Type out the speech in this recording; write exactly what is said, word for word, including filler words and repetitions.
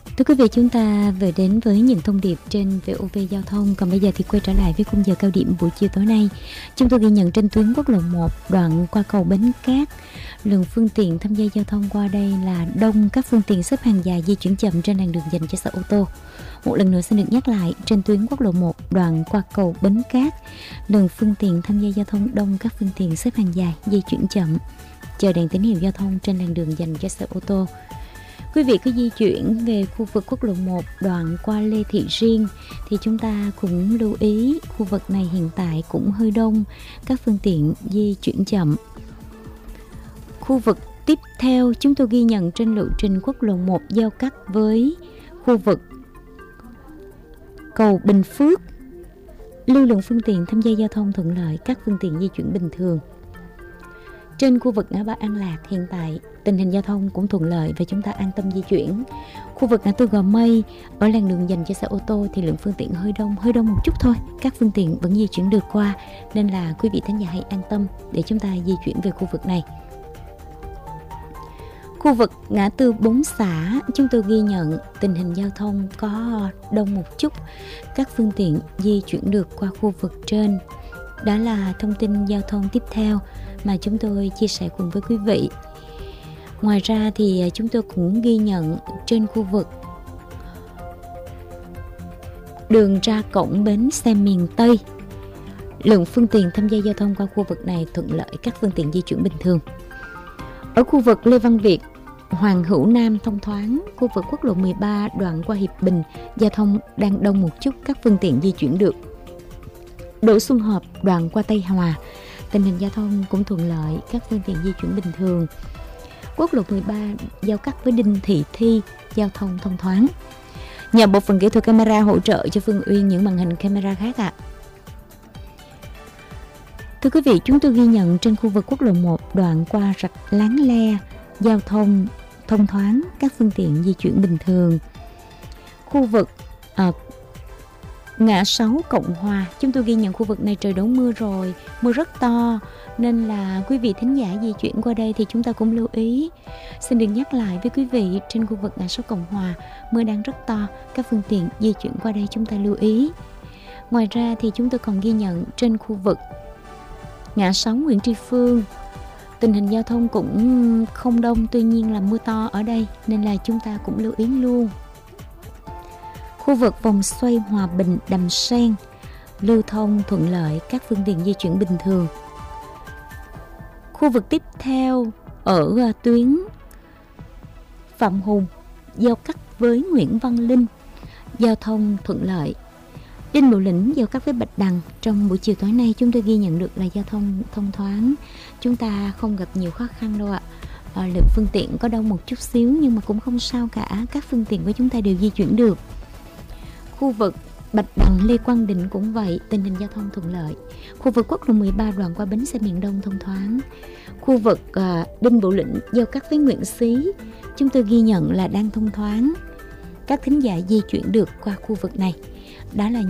Thưa quý vị, chúng ta vừa đến với những thông điệp trên vê o vê Giao thông. Còn bây giờ thì quay trở lại với khung giờ cao điểm buổi chiều tối nay. Chúng tôi ghi nhận trên tuyến quốc lộ một đoạn qua cầu Bến Cát, lượng phương tiện tham gia giao thông qua đây là đông, các phương tiện xếp hàng dài di chuyển chậm trên làn đường dành cho xe ô tô. Một lần nữa xin được nhắc lại, trên tuyến quốc lộ một đoạn qua cầu Bến Cát, lượng phương tiện tham gia giao thông đông, các phương tiện xếp hàng dài di chuyển chậm, chờ đèn tín hiệu giao thông trên làn đường dành cho xe ô tô. Quý vị cứ di chuyển về khu vực quốc lộ một đoạn qua Lê Thị Riêng thì chúng ta cũng lưu ý khu vực này hiện tại cũng hơi đông, các phương tiện di chuyển chậm. Khu vực tiếp theo chúng tôi ghi nhận trên lộ trình quốc lộ một giao cắt với khu vực cầu Bình Phước, lưu lượng phương tiện tham gia giao thông thuận lợi, các phương tiện di chuyển bình thường. Trên khu vực ngã ba An Lạc hiện tại tình hình giao thông cũng thuận lợi và chúng ta an tâm di chuyển. Khu vực ngã tư Gò Mây ở làn đường dành cho xe ô tô thì lượng phương tiện hơi đông, hơi đông một chút thôi. Các phương tiện vẫn di chuyển được qua nên là quý vị thính giả hãy an tâm để chúng ta di chuyển về khu vực này. Khu vực ngã tư Bốn Xã chúng tôi ghi nhận tình hình giao thông có đông một chút, các phương tiện di chuyển được qua khu vực trên. Đó là thông tin giao thông tiếp theo mà chúng tôi chia sẻ cùng với quý vị. Ngoài ra thì chúng tôi cũng ghi nhận trên khu vực đường ra cổng bến xe miền Tây, lượng phương tiện tham gia giao thông qua khu vực này thuận lợi, các phương tiện di chuyển bình thường. Ở khu vực Lê Văn Việt, Hoàng Hữu Nam thông thoáng, khu vực quốc lộ mười ba đoạn qua Hiệp Bình giao thông đang đông một chút, các phương tiện di chuyển được. Đỗ Xuân Hợp đoạn qua Tây Hòa, tình hình giao thông cũng thuận lợi, các phương tiện di chuyển bình thường. Quốc lộ mười ba giao cắt với Đinh Thị Thi, giao thông thông thoáng. Nhờ bộ phận kỹ thuật camera hỗ trợ cho Phương Uyên những màn hình camera khác ạ. À. Thưa quý vị, chúng tôi ghi nhận trên khu vực quốc lộ một đoạn qua rạch Láng Le, giao thông thông thoáng, các phương tiện di chuyển bình thường. Khu vực à, ngã sáu Cộng Hòa, chúng tôi ghi nhận khu vực này trời đổ mưa rồi, mưa rất to nên là quý vị thính giả di chuyển qua đây thì chúng ta cũng lưu ý. Xin được nhắc lại với quý vị, trên khu vực ngã sáu Cộng Hòa mưa đang rất to, các phương tiện di chuyển qua đây chúng ta lưu ý. Ngoài ra thì chúng tôi còn ghi nhận trên khu vực ngã sáu Nguyễn Tri Phương, tình hình giao thông cũng không đông, tuy nhiên là mưa to ở đây nên là chúng ta cũng lưu ý luôn. Khu vực vòng xoay Hòa Bình Đầm Sen, lưu thông thuận lợi, các phương tiện di chuyển bình thường. Khu vực tiếp theo ở tuyến Phạm Hùng, giao cắt với Nguyễn Văn Linh, giao thông thuận lợi. Đinh Bộ Lĩnh giao cắt với Bạch Đằng, trong buổi chiều tối nay chúng tôi ghi nhận được là giao thông thông thoáng, chúng ta không gặp nhiều khó khăn đâu ạ. À, lượng phương tiện có đông một chút xíu nhưng mà cũng không sao cả, các phương tiện của chúng ta đều di chuyển được. Khu vực Bạch Đằng Lê Quang Định cũng vậy, tình hình giao thông thuận lợi. Khu vực quốc lộ mười ba đoạn qua bến xe miền Đông thông thoáng. Khu vực uh, Đinh Bộ Lĩnh giao cắt với Nguyễn Xí, chúng tôi ghi nhận là đang thông thoáng, các thính giả di chuyển được qua khu vực này. Đó là